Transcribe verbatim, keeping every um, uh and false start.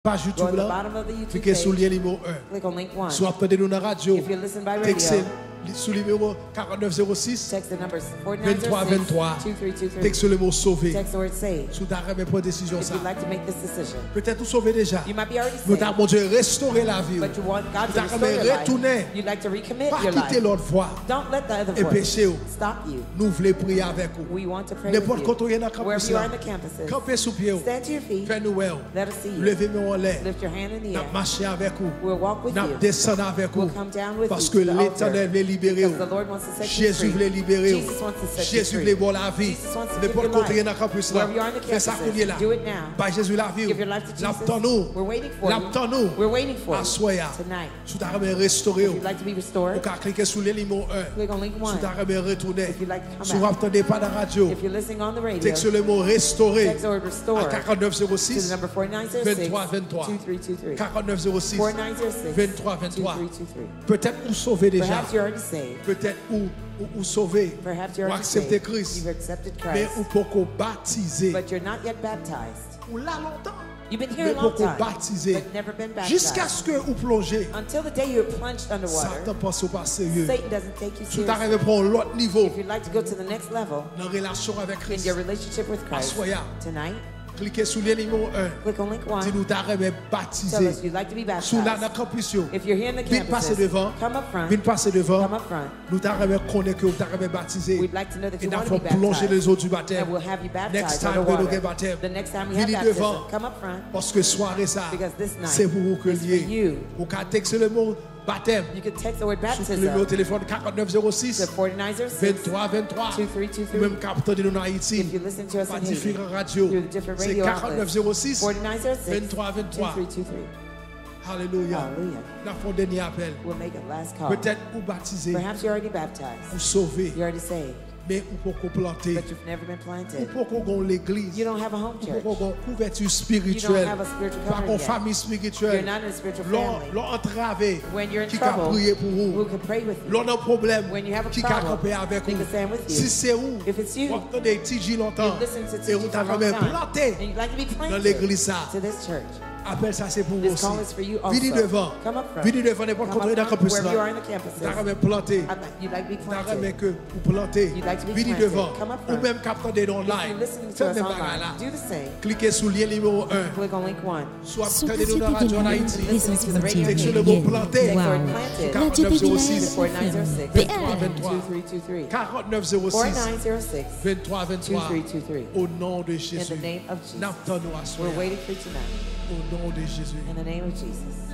Page YouTube là, cliquez sur le lien numéro un. Soit attendez-nous dans la radio, textez sur le numéro quarante-neuf zéro six, vingt-trois vingt-trois, textez le mot sauver. Sous ta remet pour décision ça. Peut-être vous sauvez déjà. Vous avez mon Dieu restaurer la vie. Vous avez retourner. Pas quitter l'autre voie. Et péché. Nous voulons prier avec vous. N'importe quand on est dans le campus là, campez sous pied. Faites-nous well. Levez-nous en l'air. Nous marcher avec vous. Nous descendre avec vous. Parce que l'Éternel veut libérer vous. Jésus veut libérer vous. Jésus veut voir la vie. N'importe quand on est dans le campus là, faites ça qu'on est là. Par Jésus la vie. L'attendons. L'attendons. Assoyez. Sous ta remet restaurer. Vous pouvez cliquer sur le numéro un. Sous ta remet retourner. Si vous n'entendez pas dans la radio, texte le mot restaurer à quarante-neuf zéro six, vingt-trois vingt-trois. quarante-neuf zéro six, vingt-trois vingt-trois. Peut-être vous sauvez déjà. Peut-être vous ou sauver, ou accepter Christ, mais ou pourquoi baptiser. Ou là longtemps. You've been here Mais a long beaucoup time, baptisé but never been jusqu'à baptized. ce que vous plongez. Until the day you're plunged underwater, Satan pense pas sérieux. Satan doesn't take you Si tu seriously. arrives à prendre l'autre niveau If you'd like to go to the next level dans la relation avec in Christ, your relationship with Christ, Assoya. tonight, cliquez sur le numéro un. click on link one. Si nous t'arrivons Tell baptisé, us you'd like to be sous la baptized. campus, If you're here in the vite passer campuses, devant, come up front. vite passer devant, Come up front. nous t'arrivons connaître que vous t'arrivez baptisé. We'd like to know that Et you nous want to allons be plonger les baptized. eaux du baptême. And we'll have you Next baptized time que nous underwater. avons baptême, The next time we have venez baptism, devant. come up front. Parce que soirée ça, Because this night c'est pour vous que is for lié. you. Vous pouvez texter le mot baptême. You can text the word Sur le numéro de baptism téléphone quarante-neuf zéro six, to forty-nine zero six, vingt-trois vingt-trois. twenty-three Ou twenty-three. même capteur de nous en Haïti. If you listen to us Par in Haiti, différentes radios. through the different C'est radio quarante-neuf zéro six, forty-nine zero six, vingt-trois vingt-trois. twenty-three twenty-three. Alléluia. Hallelujah. Nous avons un dernier appel. We'll make a last call. Peut-être vous baptiser, Perhaps you're already baptized. vous sauver, You're already saved, mais vous pouvez planter. but you've never been Vous planted. pouvez avoir l'église. You don't have a home Vous church. pouvez avoir une couverture You spirituelle. don't have a spiritual Pas covering une yet. famille You're spirituelle. not in a spiritual L'on family. l'on entravé When you're in qui a trouble, prié pour who vous. can pray with you? L'on a un problème When you have a qui a problem, campé avec they vous. can stand with you. Si c'est vous, If it's you, vous entendez T G longtemps you've listened to et teaching vous for a long avez time, planté and you'd like to be dans planted l'église ça. to this church. Appelle ça c'est pour vous This aussi. call is for you also. Venez devant. Come up front. Venez devant n'importe Come quoi up dans le front, campus wherever you are là. in the campuses. Vous avez planté. I'd like- You'd like to be Vous avez planted. que vous plantez. You'd like to be Venez planted. devant. Come up Ou front. même capteur des If online. you're listening to Faites us des online, bagages là. do the same. Cliquez sur le lien numéro un. Click on link one. Soit Sous attendez-nous dans la radio en de Haïti. présence Listen to the radio Texte mondiale. le mot planté. Text the Wow. word planted. Radio quarante-neuf zéro Pédulaire six, forty-nine zero six, vingt-trois vingt-trois. twenty-three twenty-three. quarante-neuf zéro six, forty-nine zero six, vingt-trois vingt-trois. twenty-three twenty-three. Au nom de In Jésus. the name of Jesus. N'attendons à soi. We're waiting for you tonight. Au nom de Jésus. In the name of Jesus.